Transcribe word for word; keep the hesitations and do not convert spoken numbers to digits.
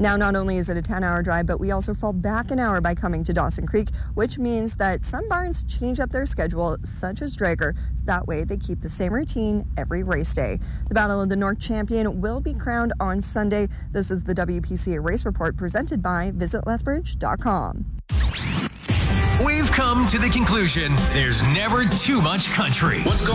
Now, not only is it a ten-hour drive, but we also fall back an hour by coming to Dawson Creek, which means that some barns change up their schedule, such as Drager. That way, they keep the same routine every race day. The Battle of the North champion will be crowned on Sunday. This is the W P C A Race Report presented by visit lethbridge dot com. We've come to the conclusion there's never too much country. What's going